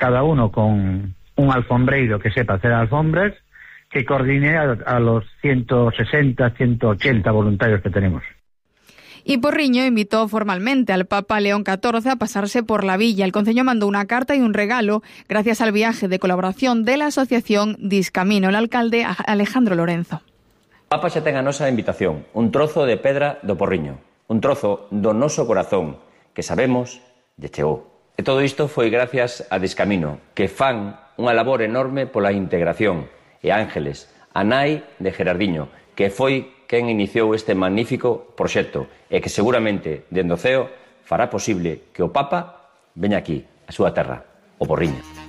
cada uno con un alfombreiro que sepa hacer alfombras, que coordine a los 160, 180 voluntarios que tenemos. Y Porriño invitó formalmente al Papa León XIV a pasarse por la villa. El concello mandó una carta y un regalo gracias al viaje de colaboración de la asociación Discamino. El alcalde Alejandro Lorenzo. O Papa xa ten a nosa invitación, un trozo de pedra do Porriño, un trozo do noso corazón, que sabemos lle chegou. E todo isto foi gracias a Discamino, que fan unha labor enorme pola integración, e Ángeles, a nai de Gerardiño, que foi quen iniciou este magnífico proxecto e que seguramente, dende o ceo, fará posible que o Papa veña aquí, a súa terra, o Porriño.